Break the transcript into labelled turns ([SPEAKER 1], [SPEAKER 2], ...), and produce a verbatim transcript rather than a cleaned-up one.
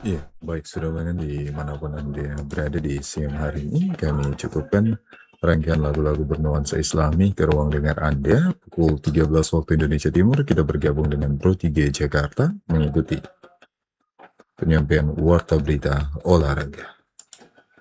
[SPEAKER 1] Iya, baik sudah mana dimanapun Anda berada di siang hari ini, kami cukupkan rangkaian lagu-lagu bernuansa Islami ke ruang dengar Anda. Pukul tiga belas waktu Indonesia Timur, kita bergabung dengan Pro tiga Jakarta mengikuti penyampaian Warta Berita Olahraga.